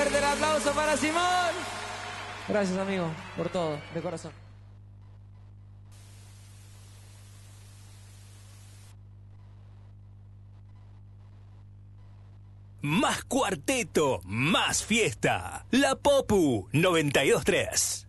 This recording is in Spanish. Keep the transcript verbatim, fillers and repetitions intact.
fuerte el aplauso para Simón. Gracias, amigo, por todo, de corazón. Más cuarteto, más fiesta. La Popu noventa y dos tres.